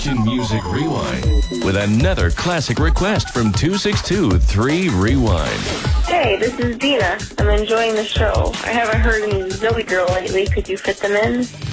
Station Music Rewind with another classic request from 262-3 Rewind. Hey, this is Dina. I'm enjoying the show. I haven't heard any Zoe Girl lately. Could you fit them in?